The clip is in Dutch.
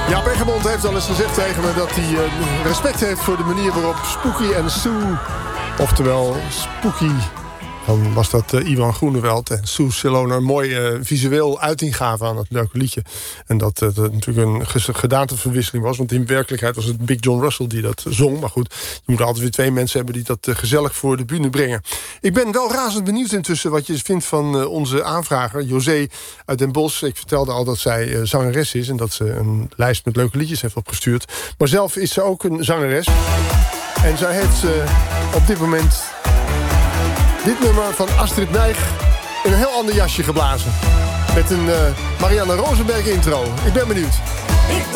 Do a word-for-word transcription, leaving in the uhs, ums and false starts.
Jaap Eggermond heeft al eens gezegd tegen me dat hij uh, respect heeft voor de manier waarop Spooky en Sue, oftewel Spooky, dan was dat uh, Iwan Groenewald en Sue Silona een mooi uh, visueel uiting gaven aan het leuke liedje. En dat het uh, natuurlijk een gedaanteverwisseling was, want in werkelijkheid was het Big John Russell die dat zong. Maar goed, je moet altijd weer twee mensen hebben die dat uh, gezellig voor de bühne brengen. Ik ben wel razend benieuwd intussen wat je vindt van uh, onze aanvrager, José uit Den Bosch. Ik vertelde al dat zij uh, zangeres is en dat ze een lijst met leuke liedjes heeft opgestuurd. Maar zelf is ze ook een zangeres. En zij heeft uh, op dit moment dit nummer van Astrid Nijg in een heel ander jasje geblazen. Met een uh, Marianne Rosenberg intro. Ik ben benieuwd.